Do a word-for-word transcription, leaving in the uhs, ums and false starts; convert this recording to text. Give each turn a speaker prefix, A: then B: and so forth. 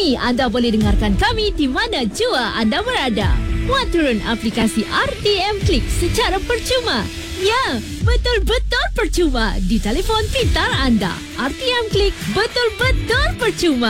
A: Kini anda boleh dengarkan kami di mana jua anda berada. Muat turun aplikasi R T M Klik secara percuma. Ya, betul-betul percuma di telefon pintar anda. R T M Klik betul-betul percuma.